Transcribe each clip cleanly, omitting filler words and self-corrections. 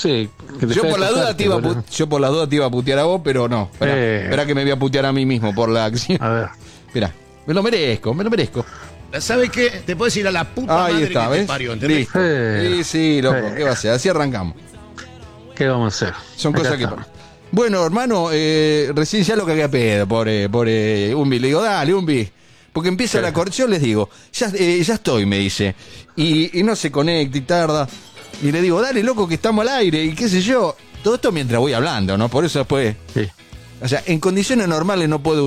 sé. Yo por la duda te iba a putear a vos, pero no. Esperá que me voy a putear a mí mismo por la acción. A ver. Esperá, me lo merezco. ¿Sabes qué? Te puedes ir a la puta Ahí madre está, que te ¿ves? parió, ¿entendés? Listo. Sí, loco, ¿qué va a ser? Así arrancamos. ¿Qué vamos a hacer? Son Acá cosas que... estamos. Bueno, hermano, recién ya lo cagué a pedo por Umbi. Le digo, dale, Umbi. Porque empieza la corrección, les digo, ya estoy, me dice. Y no se conecta y tarda. Y le digo, dale, loco, que estamos al aire. Y qué sé yo. Todo esto mientras voy hablando, ¿no? Por eso después... Sí. O sea, en condiciones normales no puedo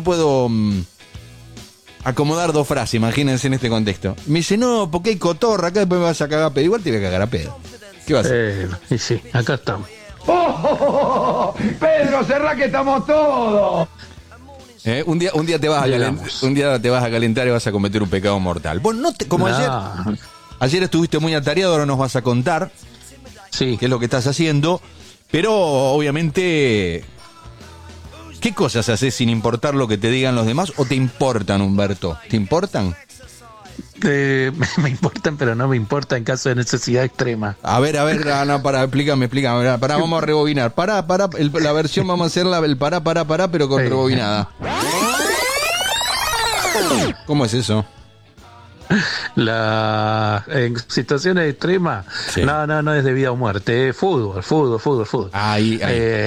acomodar dos frases, imagínense en este contexto. Me dice, no, porque hay cotorra, acá después me vas a cagar a pedo. Igual te voy a cagar a pedo. ¿Qué vas a hacer? Y sí, acá estamos. Pedro, cerrá que estamos todos. Un día te vas a calentar y vas a cometer un pecado mortal. Bueno, como ayer estuviste muy atareado, ahora nos vas a contar Sí. qué es lo que estás haciendo, pero obviamente, ¿qué cosas haces sin importar lo que te digan los demás o te importan, Humberto? ¿Te importan? Me importan, pero no me importa en caso de necesidad extrema. A ver, explícame. Pará, vamos a rebobinar. La versión vamos a hacerla el pará, pero con rebobinada. ¿Cómo es eso? En situaciones extremas, Sí. no es de vida o muerte, es fútbol. Ahí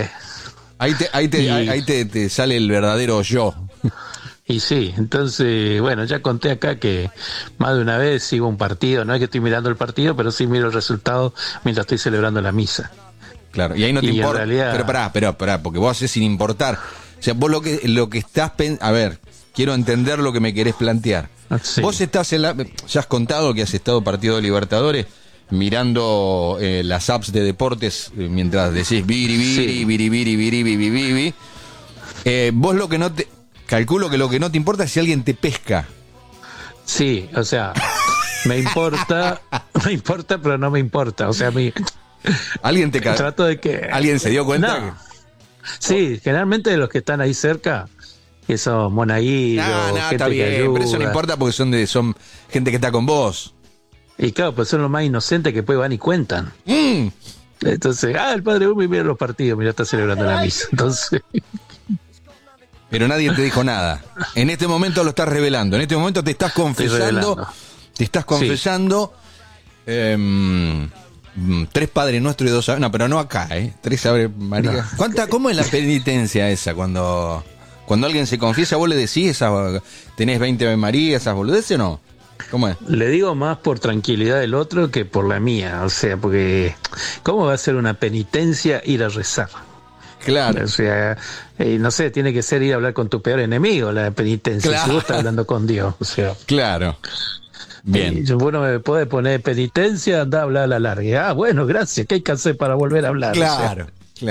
te sale el verdadero yo. Y sí, entonces, bueno, ya conté acá que más de una vez sigo un partido, no es que estoy mirando el partido, pero sí miro el resultado mientras estoy celebrando la misa. Claro, y ahí no te Y en importa. realidad- Pero pará, porque vos haces sin importar. O sea, vos lo que estás a ver, quiero entender lo que me querés plantear. Sí. Vos estás ya has contado que has estado partido de Libertadores mirando las apps de deportes mientras decís Sí. biri. Vos lo que no te calculo que lo que no te importa es si alguien te pesca. Sí, o sea, me importa, pero no me importa. O sea, Alguien te trato de que... ¿Alguien se dio cuenta? No. Sí, generalmente de los que están ahí cerca, que son monaguillos, gente está que bien, ayuda. pero eso no importa porque son gente que está con vos. Y claro, pues son los más inocentes que después van y cuentan. Entonces, el padre Umi mira los partidos, mira, está celebrando la misa. Entonces, Pero nadie te dijo nada. En este momento lo estás revelando. En este momento te estás confesando. revelando. Te estás confesando. 3 Padres Nuestros y 2 Ave. No, pero no acá, 3 Ave María. ¿Cómo es la penitencia esa cuando alguien se confiesa? ¿Vos le decís tenés 20 Ave María, esas boludeces o no? ¿Cómo es? le digo más por tranquilidad del otro que por la mía. O sea, porque ¿cómo va a ser una penitencia ir a rezar? Claro. O sea, no sé, tiene que ser ir a hablar con tu peor enemigo, la penitencia. Claro. Si vos estás hablando con Dios, o sea. Claro. Bien. Bueno, me puede poner penitencia, anda a hablar a la larga. Bueno, gracias, ¿qué hay que hacer para volver a hablar? Claro.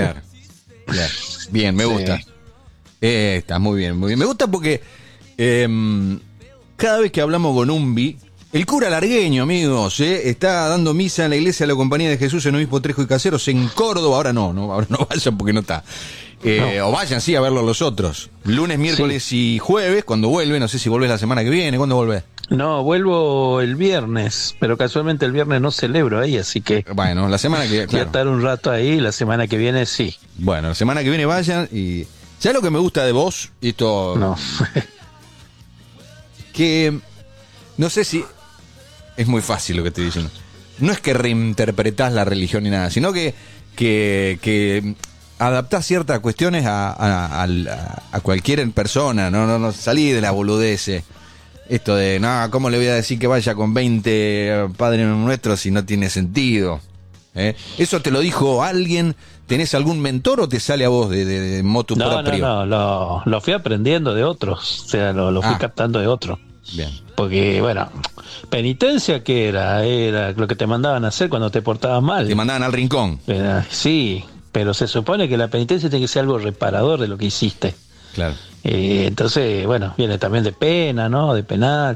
Bien, me gusta. Está muy bien. Me gusta porque cada vez que hablamos con Umbi, el cura largueño, amigos, está dando misa en la iglesia de la Compañía de Jesús en Obispo Trejo y Caseros en Córdoba. Ahora no vayan porque no está. O vayan, sí, a verlo los otros. Lunes, miércoles y jueves, cuando vuelve. No sé si volvés la semana que viene. ¿Cuándo volvés? No, vuelvo el viernes, pero casualmente el viernes no celebro ahí, así que Bueno, la semana que viene. voy a estar un rato ahí, la semana que viene sí. Bueno, la semana que viene vayan y... ¿Sabes lo que me gusta de vos? Esto... No. Que... No sé si... Es muy fácil lo que estoy diciendo. No es que reinterpretás la religión ni nada, sino que adaptás ciertas cuestiones a cualquier persona. No salí de la boludez. Esto de, ¿cómo le voy a decir que vaya con 20 Padres Nuestros si no tiene sentido? ¿Eso te lo dijo alguien? ¿Tenés algún mentor o te sale a vos de motu propio? No, lo fui aprendiendo de otros, o sea, lo fui captando de otros. Bien. Porque, bueno, penitencia, ¿qué era? Era lo que te mandaban a hacer cuando te portabas mal. Te mandaban al rincón. Sí, pero se supone que la penitencia tiene que ser algo reparador de lo que hiciste. Claro. Entonces, bueno, viene también de pena, ¿no? De penal.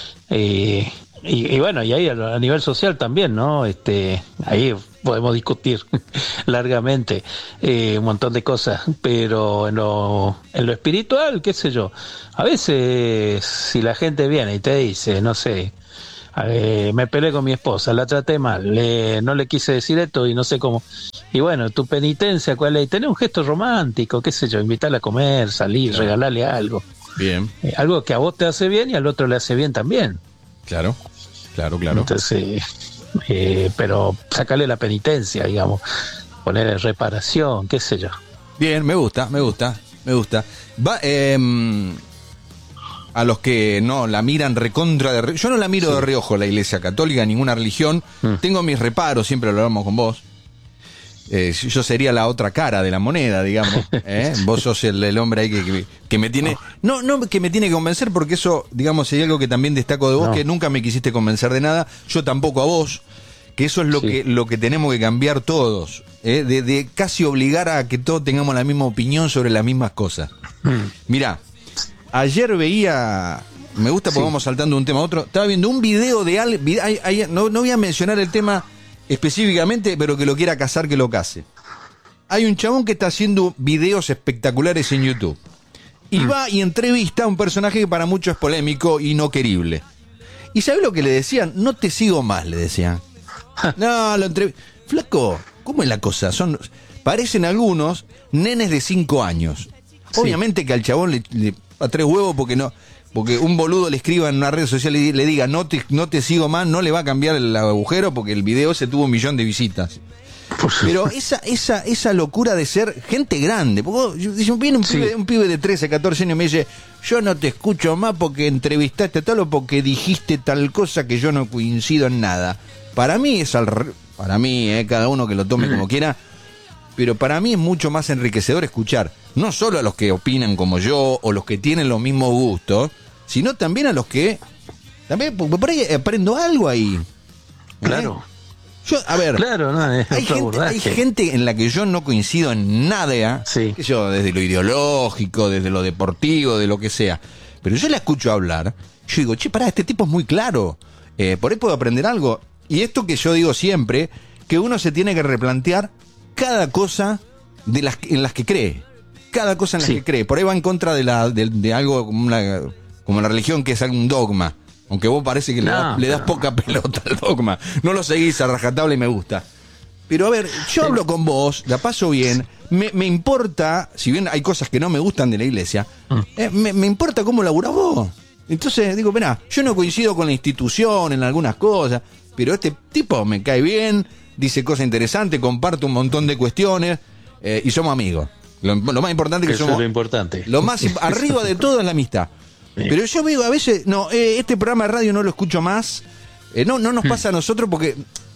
Y bueno, y ahí a nivel social también, ¿no? Ahí podemos discutir largamente un montón de cosas, pero en lo espiritual, qué sé yo, a veces si la gente viene y te dice, no sé, me peleé con mi esposa, la traté mal, no le quise decir esto y no sé cómo, Y bueno, tu penitencia, ¿cuál es? Tener un gesto romántico, qué sé yo, invitarla a comer, salir, regalarle algo. Bien. Algo que a vos te hace bien y al otro le hace bien también. Claro. Entonces, pero sacarle la penitencia, digamos, ponerle reparación, qué sé yo. Bien, me gusta. Va, a los que no la miran recontra de... Yo no la miro de reojo la Iglesia Católica, ninguna religión. Tengo mis reparos, siempre lo hablamos con vos. Yo sería la otra cara de la moneda, digamos. Vos sos el hombre ahí que me tiene... No que me tiene que convencer, porque eso, digamos, hay algo que también destaco de vos, que nunca me quisiste convencer de nada. Yo tampoco a vos. Que eso es lo que tenemos que cambiar todos. De casi obligar a que todos tengamos la misma opinión sobre las mismas cosas. Mirá, ayer veía... Me gusta porque vamos saltando de un tema a otro. Estaba viendo un video de... No voy a mencionar el tema específicamente, pero que lo quiera cazar, que lo case. Hay un chabón que está haciendo videos espectaculares en YouTube. Y va y entrevista a un personaje que para muchos es polémico y no querible. ¿Y sabés lo que le decían? No te sigo más, le decían. No, lo entrevista. Flaco, ¿cómo es la cosa? Parecen algunos nenes de 5 años. Obviamente que al chabón le a 3 huevos porque un boludo le escriba en una red social y le diga no te sigo más, no le va a cambiar el agujero porque el video se tuvo 1 millón de visitas. Pero esa locura de ser gente grande, porque viene un pibe de 13, 14 años y me dice, yo no te escucho más porque entrevistaste a tal o porque dijiste tal cosa que yo no coincido en nada. Para mí para mí, cada uno que lo tome como quiera, pero para mí es mucho más enriquecedor escuchar no solo a los que opinan como yo o los que tienen los mismos gustos, sino también a los que también por ahí aprendo algo ahí. Claro. Yo, a ver, claro, no, hay gente en la que yo no coincido en nada, que yo, desde lo ideológico, desde lo deportivo, de lo que sea, pero yo la escucho hablar, yo digo, che, pará, este tipo es muy claro, por ahí puedo aprender algo. Y esto que yo digo siempre, que uno se tiene que replantear cada cosa en las que cree. Cada cosa en las que cree. Por ahí va en contra de algo como la religión, que es un dogma. Aunque vos parece que le das poca pelota al dogma. No lo seguís a rajatabla y me gusta. Pero a ver, yo hablo con vos, la paso bien, me importa, si bien hay cosas que no me gustan de la iglesia, me importa cómo laburás vos. Entonces digo, mirá, yo no coincido con la institución en algunas cosas, pero este tipo me cae bien, dice cosas interesantes, comparte un montón de cuestiones y somos amigos. Lo más importante que somos... Eso es lo importante. Lo más arriba de todo es la amistad. Sí. Pero yo digo, a veces, este programa de radio no lo escucho más. No nos pasa a nosotros porque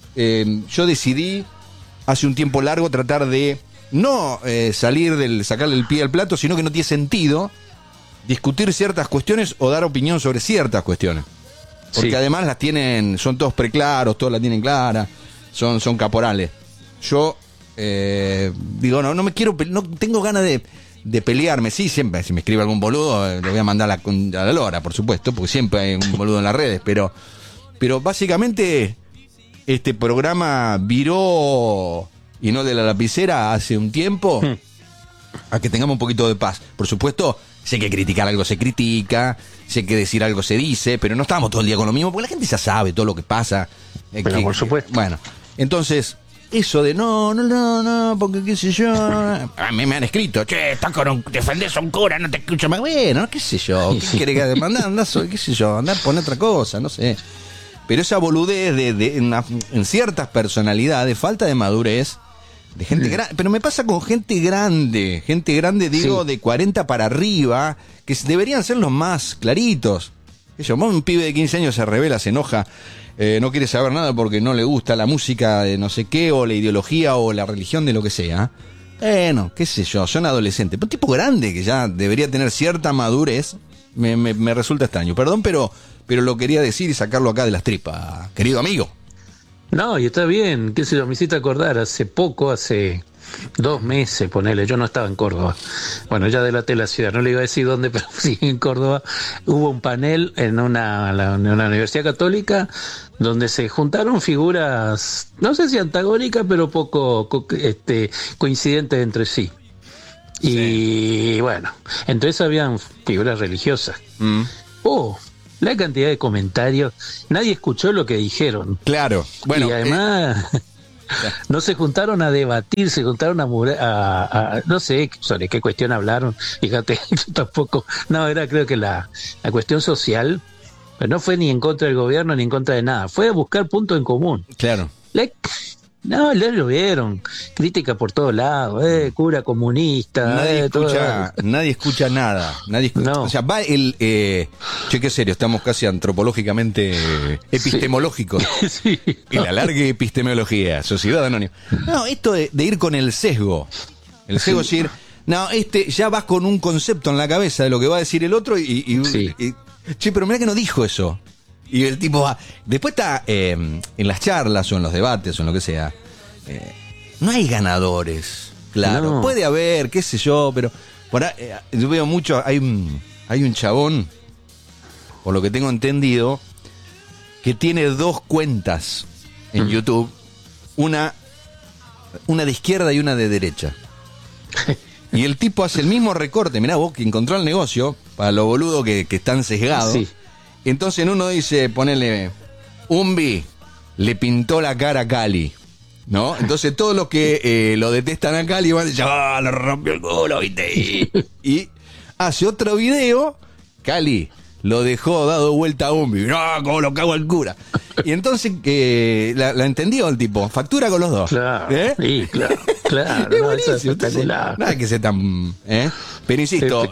yo decidí hace un tiempo largo tratar de no sacarle el pie al plato, sino que no tiene sentido discutir ciertas cuestiones o dar opinión sobre ciertas cuestiones. Porque además son todos preclaros, todos la tienen clara, son caporales. Yo digo, no me quiero, no tengo ganas de pelearme. Sí, siempre, si me escribe algún boludo, le voy a mandar a la lora, por supuesto, porque siempre hay un boludo en las redes, pero básicamente este programa viró, y no de la lapicera, hace un tiempo, a que tengamos un poquito de paz. Por supuesto, sé que criticar algo se critica, sé que decir algo se dice, pero no estamos todo el día con lo mismo, porque la gente ya sabe todo lo que pasa. Pero por supuesto. Bueno, entonces... Eso de no, porque qué sé yo. A mí me han escrito, che, defendés a un cura, no te escucho más. Bueno, qué sé yo, ¿qué querés que demandar? Qué sé yo, andar por otra cosa, no sé. Pero esa boludez en ciertas personalidades, falta de madurez, de gente grande. Pero me pasa con gente grande, digo, de 40 para arriba, que deberían ser los más claritos. Un pibe de 15 años se revela, se enoja. No quiere saber nada porque no le gusta la música de no sé qué, o la ideología, o la religión de lo que sea. Qué sé yo, son adolescentes. Un tipo grande que ya debería tener cierta madurez, me resulta extraño. Perdón, pero lo quería decir y sacarlo acá de las tripas, querido amigo. No, y está bien, qué sé yo, me hiciste acordar, hace 2 meses, ponele, yo no estaba en Córdoba. Bueno, ya delaté la ciudad, no le iba a decir dónde, pero sí en Córdoba. Hubo un panel en una universidad católica donde se juntaron figuras, no sé si antagónicas, pero poco coincidentes entre sí. Y bueno, entonces habían figuras religiosas. La cantidad de comentarios, nadie escuchó lo que dijeron. Claro, bueno. Y además... No se juntaron a debatir, se juntaron no sé sobre qué cuestión hablaron. Fíjate, yo tampoco. No, era creo que la cuestión social, pero no fue ni en contra del gobierno ni en contra de nada. Fue a buscar puntos en común. Claro. No, le llovieron, crítica por todos lados, cura comunista, Nadie escucha nada, No. O sea, va che, qué serio, estamos casi antropológicamente epistemológicos. Sí. Y la larga epistemología, sociedad anónima. No, esto de ir con el sesgo es decir, no, ya vas con un concepto en la cabeza de lo que va a decir el otro che, pero mirá que no dijo eso. Y el tipo va. Después está en las charlas o en los debates o en lo que sea. No hay ganadores. Claro, no. Puede haber, qué sé yo, pero yo veo mucho. Hay un chabón, por lo que tengo entendido, que tiene 2 cuentas en YouTube. Una de izquierda y una de derecha. Y el tipo hace el mismo recorte. Mirá vos que encontró el negocio, para los boludos que están sesgados. Sí. Entonces en uno dice, ponele, Umbi le pintó la cara a Cali, ¿no? Entonces todos los que lo detestan a Cali van a decir, le rompió el culo, ¿viste? Y hace otro video, Cali lo dejó dado vuelta a Umbi, no, como lo cago al cura. Y entonces la entendió el tipo, factura con los dos. Claro, sí, claro. Es no, buenísimo, eso es espectacular. Nada que sea tan... Pero insisto,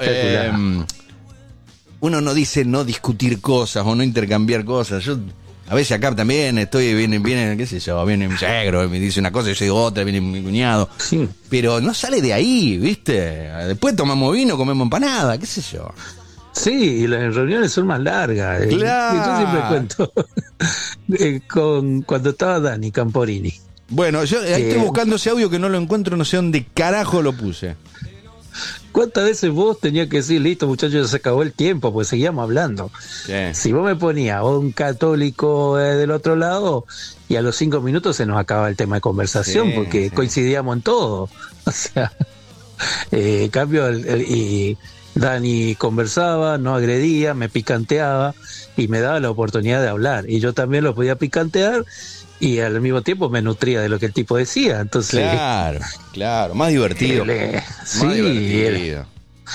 uno no dice no discutir cosas o no intercambiar cosas. Yo a veces acá también viene, qué sé yo, viene mi suegro, me dice una cosa y yo digo otra, viene mi cuñado. Sí. Pero no sale de ahí, ¿viste? Después tomamos vino, comemos empanada, qué sé yo. Sí, y las reuniones son más largas. Claro. Yo siempre cuento cuando estaba Dani Camporini. Bueno, yo ahí estoy buscando ese audio que no lo encuentro, no sé dónde carajo lo puse. ¿Cuántas veces vos tenías que decir, listo muchachos, ya se acabó el tiempo, pues seguíamos hablando? Sí. Si vos me ponías un católico del otro lado y a los 5 minutos se nos acaba el tema de conversación, porque coincidíamos en todo. O sea, en cambio, y Dani conversaba, no agredía, me picanteaba y me daba la oportunidad de hablar. Y yo también lo podía picantear y al mismo tiempo me nutría de lo que el tipo decía. Entonces, claro, más divertido. Más divertido.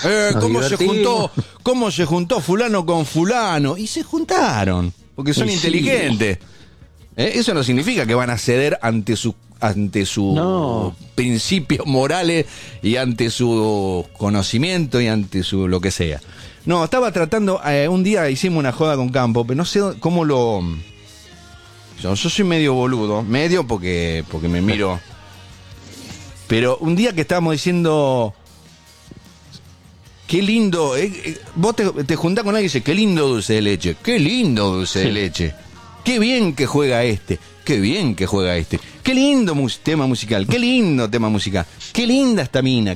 ¿Cómo se juntó fulano con fulano? Y se juntaron, porque son inteligentes. Eso no significa que van a ceder ante sus principios morales y ante su conocimiento y ante su lo que sea. No, estaba tratando, un día hicimos una joda con Campo, pero no sé cómo lo... Yo soy medio boludo, porque me miro. Pero un día que estábamos diciendo, qué lindo, vos te juntás con alguien y dices, qué lindo dulce de leche, qué lindo dulce de leche, qué bien que juega qué bien que juega qué lindo tema musical, qué lindo tema musical, qué linda esta mina.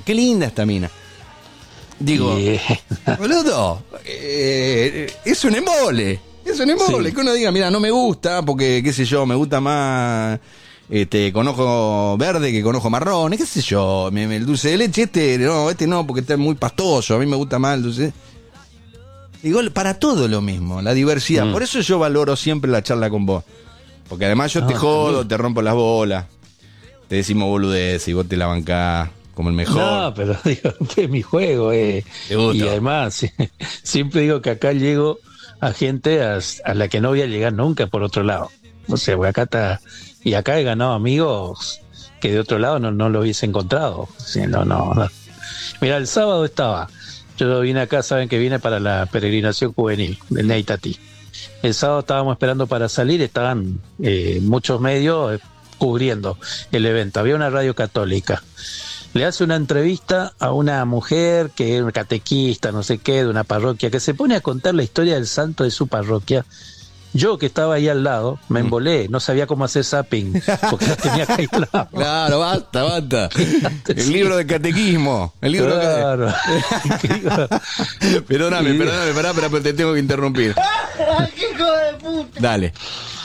Digo, boludo, es un embole. Que uno diga, mira, no me gusta, porque, qué sé yo, me gusta más con ojo verde que con ojo marrón, qué sé yo, el dulce de leche, este no, porque está muy pastoso, a mí me gusta más el dulce. Digo, para todo lo mismo, la diversidad. Por eso yo valoro siempre la charla con vos. Porque además yo te jodo, te rompo las bolas, te decimos boludez y vos te la bancás como el mejor. No, pero digo, que es mi juego. Y además, siempre digo que acá llego a gente a la que no voy a llegar nunca por otro lado. O sea, porque acá está... Y acá he ganado amigos que de otro lado no lo hubiese encontrado. Sí, no. Mira, el sábado yo vine acá, saben que vine para la peregrinación juvenil del Neitatí. El sábado estábamos esperando para salir, estaban muchos medios cubriendo el evento. Había una radio católica. Le hace una entrevista a una mujer que es catequista, no sé qué, de una parroquia, que se pone a contar la historia del santo de su parroquia. Yo, que estaba ahí al lado, me embolé, no sabía cómo hacer zapping, porque lo tenía acá aislado. Claro, basta. El libro de catequismo. El libro claro. Perdóname, pero te tengo que interrumpir. ¡Hijo de puta! Dale.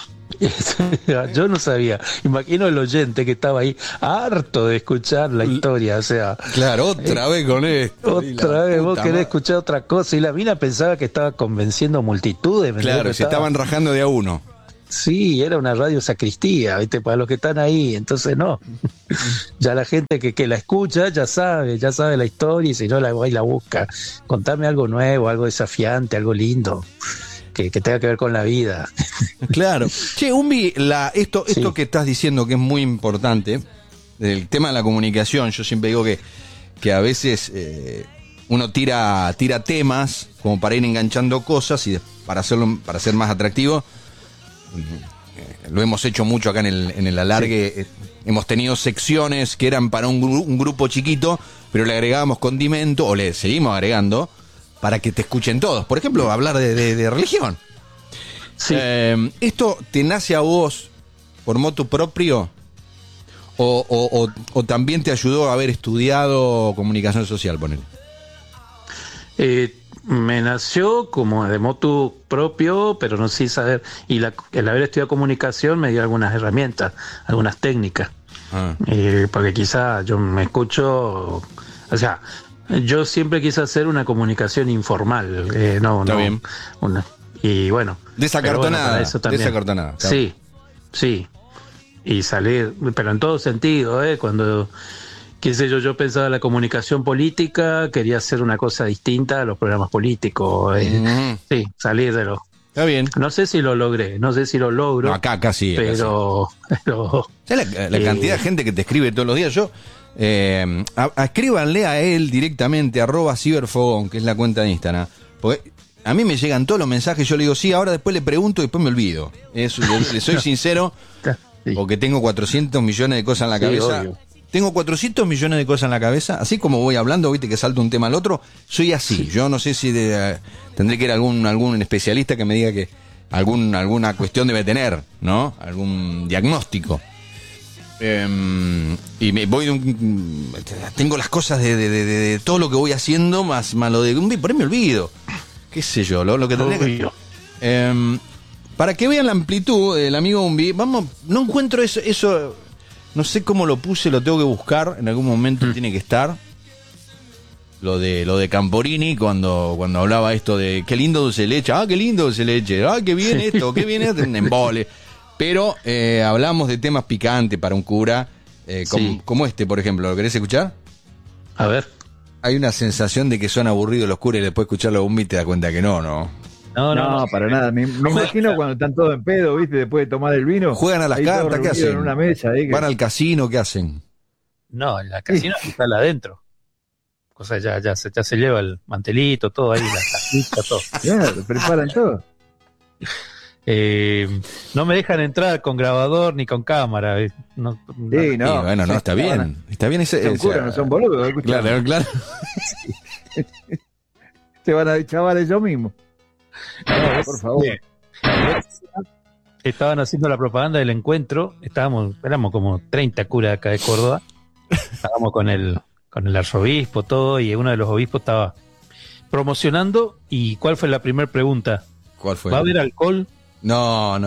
Yo no sabía, imagino el oyente que estaba ahí harto de escuchar la historia, o sea, claro, otra vez con esto, otra vez vos querés escuchar otra cosa, y la mina pensaba que estaba convenciendo multitudes. Claro, se estaban rajando de a uno. Sí, era una radio sacristía, ¿viste? Para los que están ahí, entonces no. Ya la gente que la escucha ya sabe la historia y si no la va y la busca. Contame algo nuevo, algo desafiante, algo lindo, que tenga que ver con la vida. Claro. Che, Umbi, esto Sí. que estás diciendo que es muy importante, el tema de la comunicación, yo siempre digo que a veces uno tira temas como para ir enganchando cosas y para ser más atractivo. Lo hemos hecho mucho acá en el alargue. Hemos tenido secciones que eran para un grupo chiquito, pero le agregábamos condimento, o le seguimos agregando, para que te escuchen todos. Por ejemplo, hablar de religión. Sí. ¿Esto te nace a vos por motu propio? ¿O también te ayudó a haber estudiado comunicación social, ponele? Me nació como de motu propio, pero no sé saber. Y el haber estudiado comunicación me dio algunas herramientas, algunas técnicas. Porque quizá yo me escucho. O sea, yo siempre quise hacer una comunicación informal. Está bien. Y bueno. Desacartonada. Para eso también. Desacartonada. Sí, sí. Y salir, pero en todo sentido, cuando. Qué sé yo pensaba la comunicación política, quería hacer una cosa distinta a los programas políticos. Sí, salir de los... Está bien. No sé si lo logré, no sé si lo logro. No, acá casi. Pero... ¿Sabes la cantidad de gente que te escribe todos los días? Yo, escríbanle a él directamente, @ciberfogón, que es la cuenta de Instagram. Porque a mí me llegan todos los mensajes, yo le digo, sí, ahora después le pregunto y después me olvido. Eso, le soy sincero, Sí. porque tengo 400 millones de cosas en la Sí, cabeza. obvio. Tengo 400 millones de cosas en la cabeza, así como voy hablando, viste que salto un tema al otro, soy así. Sí. Yo no sé si tendré que ir a algún especialista que me diga que alguna cuestión debe tener, ¿no? Algún diagnóstico. Y me voy tengo las cosas de todo lo que voy haciendo, más lo de por ahí me olvido. Qué sé yo, lo que tendría que... para que vean la amplitud del amigo Umbi, no encuentro eso. No sé cómo lo puse, lo tengo que buscar. En algún momento tiene que estar. Lo de Camporini, cuando hablaba esto de qué lindo dulce de leche. Qué lindo dulce de leche. Qué bien esto, qué bien esto. Un embole. Pero hablamos de temas picantes para un cura. Como este, por ejemplo. ¿Lo querés escuchar? A ver. Hay una sensación de que son aburridos los curas y después escucharlo a Umbi te das cuenta que no. No, para nada. Me imagino cuando están todos en pedo, ¿viste? Después de tomar el vino. Juegan a las cartas, ¿qué hacen? En una mesa, Van al casino, ¿qué hacen? No, en la casino está adentro. O sea, ya se lleva el mantelito, todo ahí, la casita, todo. Claro, preparan todo. No me dejan entrar con grabador ni con cámara. No. Sí, no. Bueno, no, está bien. Está bien ese. Son curas, no son boludos. Claro. Se van a chavar ellos mismos. No, por favor. Estaban haciendo la propaganda del encuentro. Éramos como 30 curas acá de Córdoba. Estábamos con el arzobispo, todo, y uno de los obispos estaba promocionando. ¿Y cuál fue la primera pregunta? ¿Cuál fue? ¿Va a haber alcohol? No.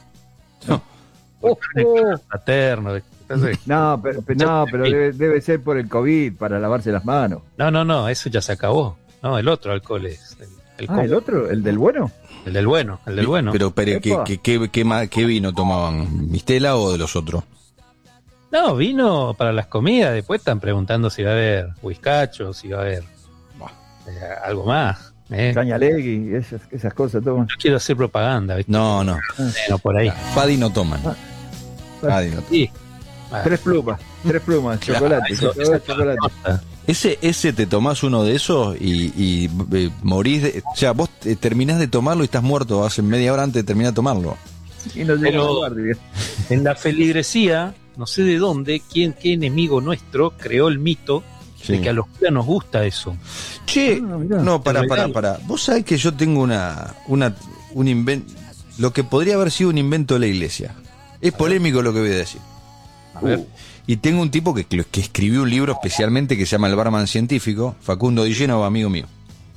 Fraterno. No, pero debe ser por el COVID, para lavarse las manos. No, eso ya se acabó. No, el otro alcohol es ¿el otro? ¿El del bueno? El del bueno. Pero ¿qué vino tomaban? ¿Mistela o de los otros? No, vino para las comidas. Después están preguntando si va a haber whiskacho, si va a haber algo más. Cañalegui, esas cosas. Todo. No quiero hacer propaganda, ¿viste? No. No, por ahí. Fadi no toman. Fadi no toman. Sí. 3 plumas, chocolate. Chocolate. Ese te tomás uno de esos y morís. O sea, vos terminás de tomarlo y estás muerto hace media hora antes de terminar de tomarlo. Y no llega a lugar, en la feligresía, no sé de dónde, qué enemigo nuestro creó el mito de que a los curas nos gusta eso. Che, no, para. Vos sabés que yo tengo un invento, lo que podría haber sido un invento de la iglesia. Es polémico lo que voy a decir. A ver. Y tengo un tipo que escribió un libro especialmente que se llama El Barman Científico, Facundo Di Génova, amigo mío.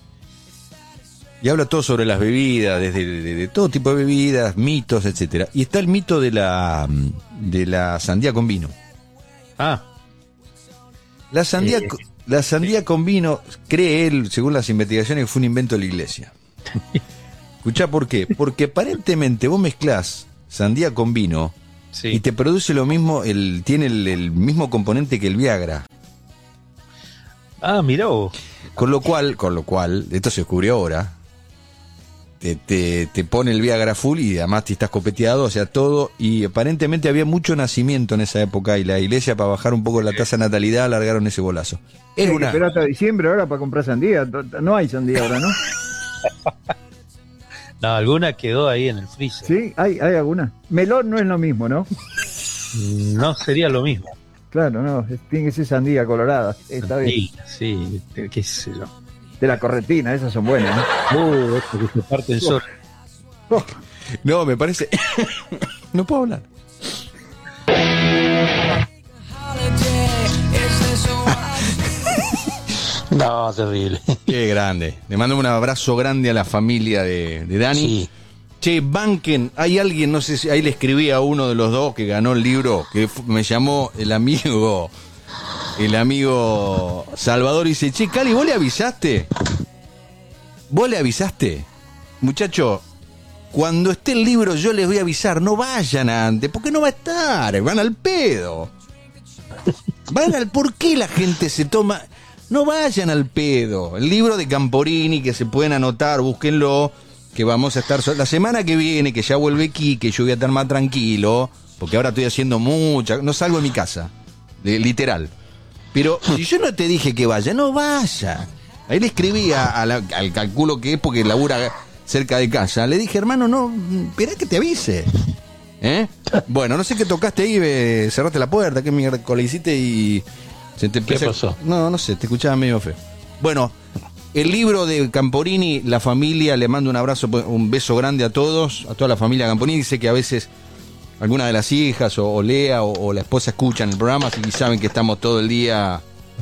Y habla todo sobre las bebidas, desde de todo tipo de bebidas, mitos, etcétera. Y está el mito de la sandía con vino. La sandía con vino, cree él, según las investigaciones, que fue un invento de la iglesia. Escuchá por qué. Porque aparentemente vos mezclás sandía con vino, Sí. y te produce lo mismo, tiene el mismo componente que el Viagra. Ah, mirá vos. Con lo cual, esto se descubrió ahora, te pone el Viagra full y además te estás copeteado, o sea, todo, y aparentemente había mucho nacimiento en esa época y la iglesia, para bajar un poco la tasa de natalidad, alargaron ese golazo. Es Hay que una... esperar hasta diciembre ahora para comprar sandía. No hay sandía ahora, ¿no? No, alguna quedó ahí en el freezer. Sí, hay alguna. Melón no es lo mismo, ¿no? No sería lo mismo. Claro, no, tiene que ser sandía colorada. Está bien. Sí, qué sé yo. De la correntina, esas son buenas, ¿no? Esto que se parte en sol. No, me parece... no puedo hablar. No, terrible. Qué grande. Le mando un abrazo grande a la familia de Dani. Sí. Che, banquen, hay alguien, no sé si ahí le escribí a uno de los dos que ganó el libro, que me llamó el amigo Salvador, y dice, che, Cali, ¿vos le avisaste? ¿Vos le avisaste? Muchacho, cuando esté el libro yo les voy a avisar, no vayan antes, porque no va a estar, van al pedo. ¿Por qué la gente se toma? No vayan al pedo. El libro de Camporini, que se pueden anotar, búsquenlo, que vamos a estar la semana que viene, que ya vuelve aquí, que yo voy a estar más tranquilo, porque ahora estoy haciendo no salgo de mi casa, literal. Pero si yo no te dije que vaya, no vaya. Ahí le escribí al calculo que es porque labura cerca de casa. Le dije, hermano, no, esperá que te avise. Bueno, no sé qué tocaste ahí, cerraste la puerta, qué miércoles hiciste y se te ¿Qué pasó? No sé, te escuchaba medio feo. Bueno, el libro de Camporini, la familia, le mando un abrazo, un beso grande a todos, a toda la familia Camporini. Dice que a veces alguna de las hijas o Lea o la esposa escuchan el programa, así que saben que estamos todo el día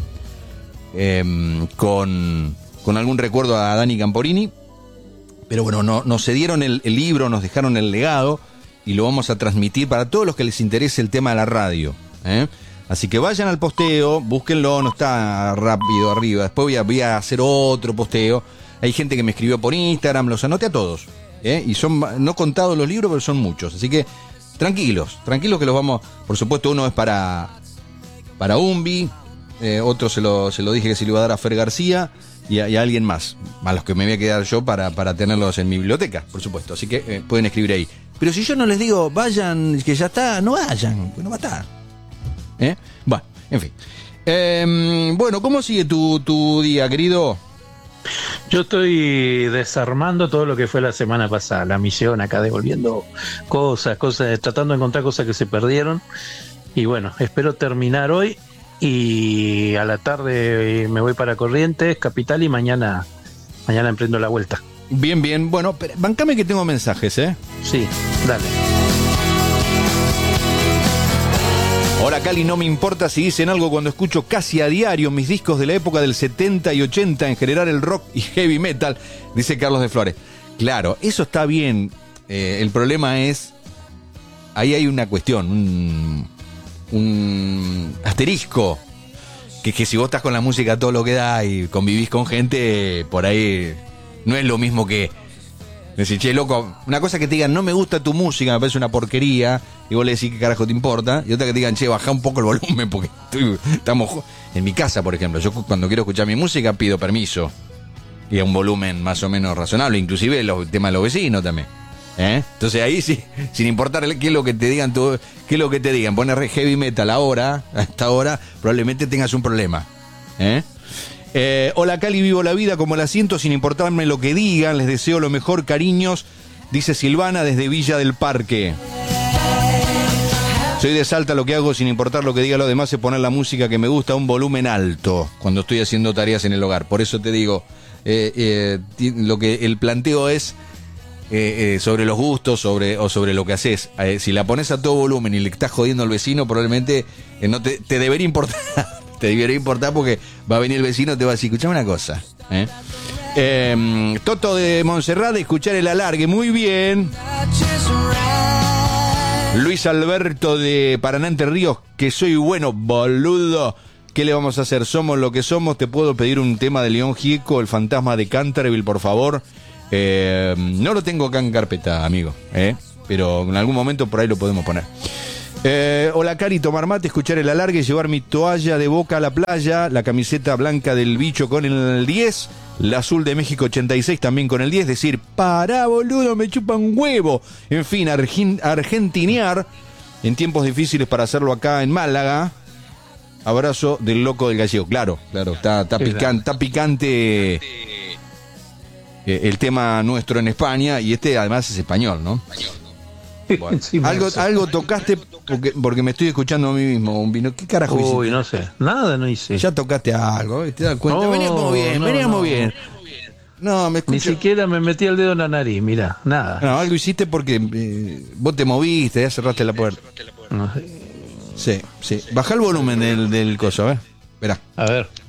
con algún recuerdo a Dani Camporini. Pero bueno, nos cedieron el libro, nos dejaron el legado y lo vamos a transmitir para todos los que les interese el tema de la radio. Así que vayan al posteo, búsquenlo, no está rápido arriba. Después voy a hacer otro posteo. Hay gente que me escribió por Instagram, los anoté a todos. Y son no contados los libros, pero son muchos. Así que tranquilos que los vamos. Por supuesto, uno es para Umbi, otro se lo dije que se lo iba a dar a Fer García y a alguien más, a los que me voy a quedar yo para tenerlos en mi biblioteca, por supuesto. Así que pueden escribir ahí. Pero si yo no les digo, vayan, que ya está, no vayan, pues no va a estar. Bueno, en fin. Bueno, ¿cómo sigue tu día, querido? Yo estoy desarmando todo lo que fue la semana pasada, la misión acá, devolviendo cosas, tratando de encontrar cosas que se perdieron. Y bueno, espero terminar hoy y a la tarde me voy para Corrientes, Capital, y mañana emprendo la vuelta. Bien. Bueno, bancame que tengo mensajes, Sí, dale. Hola, Cali, no me importa si dicen algo cuando escucho casi a diario mis discos de la época del 70 y 80, en general el rock y heavy metal, dice Carlos de Flores. Claro, eso está bien. El problema es, ahí hay una cuestión, un asterisco, que si vos estás con la música todo lo que da y convivís con gente, por ahí no es lo mismo que decir, che, loco, una cosa que te digan, no me gusta tu música, me parece una porquería, y vos le decís qué carajo te importa, y otra que te digan, che, bajá un poco el volumen, porque estamos en mi casa, por ejemplo, yo cuando quiero escuchar mi música pido permiso, y a un volumen más o menos razonable, inclusive el tema de los vecinos también. Entonces ahí sí, sin importar qué es lo que te digan, poner heavy metal ahora, a esta hora, probablemente tengas un problema. Hola, Cali, vivo la vida como la siento sin importarme lo que digan, les deseo lo mejor, cariños, dice Silvana desde Villa del Parque. Soy de Salta, lo que hago sin importar lo que diga lo demás es poner la música que me gusta a un volumen alto cuando estoy haciendo tareas en el hogar. Por eso te digo, lo que el planteo es sobre los gustos o sobre lo que haces. Si la pones a todo volumen y le estás jodiendo al vecino, probablemente no te debería importar. Te debería importar porque va a venir el vecino y te va a decir, escuchame una cosa. Toto de Montserrat, escuchar el alargue, muy bien. Luis Alberto de Paraná, Entre Ríos, que soy bueno, boludo. ¿Qué le vamos a hacer? Somos lo que somos. Te puedo pedir un tema de León Gieco, El fantasma de Canterville, por favor. No lo tengo acá en carpeta, amigo. pero en algún momento por ahí lo podemos poner. Hola Cari, tomar mate, escuchar el alargue, llevar mi toalla de Boca a la playa, la camiseta blanca del bicho con el 10, la azul de México 86 también con el 10, decir, pará boludo, me chupa un huevo. En fin, argentinear en tiempos difíciles para hacerlo acá en Málaga. Abrazo del loco del gallego. Claro, está picante el tema nuestro en España, y este además es español, ¿no? Bueno, Sí, algo tocaste porque me estoy escuchando a mí mismo, un vino. ¿Qué carajo hiciste? Uy, no sé, nada no hice. Ya tocaste algo, ¿te das cuenta? No, veníamos no. bien. No, me Ni escucho. siquiera me metí el dedo en la nariz, mirá, nada. No, algo hiciste porque vos te moviste, ya cerraste la puerta. No. Sí. Baja el volumen del coso, a ver. Verá. A ver.